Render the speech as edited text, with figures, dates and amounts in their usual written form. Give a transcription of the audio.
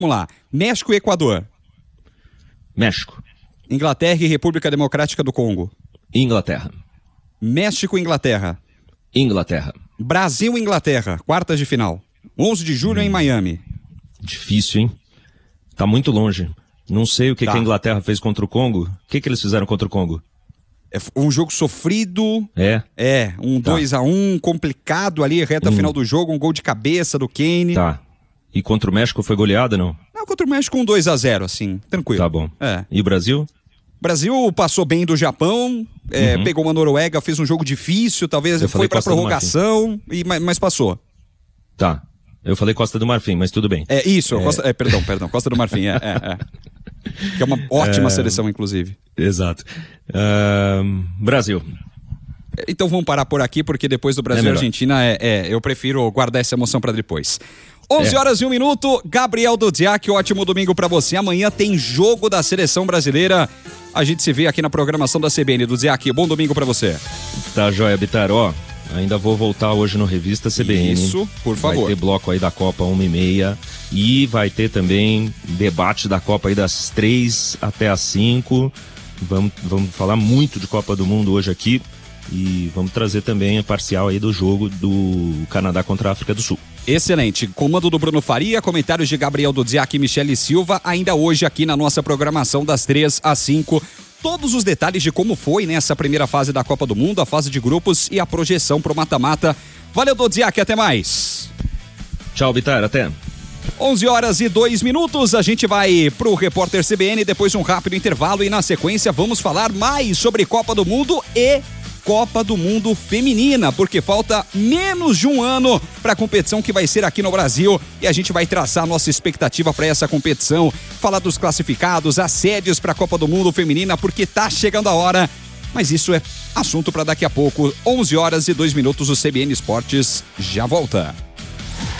Vamos lá. México e Equador. México. Inglaterra e República Democrática do Congo. Inglaterra. México e Inglaterra. Inglaterra. Brasil e Inglaterra, quartas de final. 11 de julho em Miami. Difícil, hein? Tá muito longe. Não sei o que, Tá. que a Inglaterra fez contra o Congo. O que, que eles fizeram contra o Congo? É um jogo sofrido. É? Um Tá. 2-1, complicado ali, reta final do jogo, um gol de cabeça do Kane. Tá. E contra o México foi goleada, não? Não, contra o México um 2-0, assim, tranquilo. Tá bom. É. E o Brasil? Brasil passou bem do Japão, pegou uma Noruega, fez um jogo difícil, talvez Eu foi falei pra Costa do prorrogação, mas passou. Tá. Eu falei Costa do Marfim, mas tudo bem. É isso, perdão, Costa do Marfim, Que é uma ótima seleção, inclusive. Exato. Brasil. Então vamos parar por aqui, porque depois do Brasil e melhor. Argentina, eu prefiro guardar essa emoção pra depois. 11 horas e 1 minuto, Gabriel Dudziak, ótimo domingo pra você. Amanhã tem jogo da seleção brasileira. A gente se vê aqui na programação da CBN. Dudziak, bom domingo pra você. Tá, joia, Bitar. Ó, ainda vou voltar hoje no Revista CBN. Isso, por favor. Vai ter bloco aí da Copa 1h30 e vai ter também debate da Copa aí das 3 até as 5. Vamos falar muito de Copa do Mundo hoje aqui e vamos trazer também a parcial aí do jogo do Canadá contra a África do Sul. Excelente. Comando do Bruno Faria, comentários de Gabriel Dudziak e Michele Silva, ainda hoje aqui na nossa programação das 3 às 5. Todos os detalhes de como foi nessa primeira fase da Copa do Mundo, a fase de grupos e a projeção pro mata-mata. Valeu, Dudziak, até mais. Tchau, Bitar, até. 11 horas e 2 minutos, a gente vai pro Repórter CBN, depois um rápido intervalo e na sequência vamos falar mais sobre Copa do Mundo e Copa do Mundo Feminina, porque falta menos de um ano para a competição que vai ser aqui no Brasil e a gente vai traçar nossa expectativa para essa competição, falar dos classificados, as sedes para a Copa do Mundo Feminina, porque tá chegando a hora, mas isso é assunto para daqui a pouco. 11 horas e 2 minutos, o CBN Esportes já volta.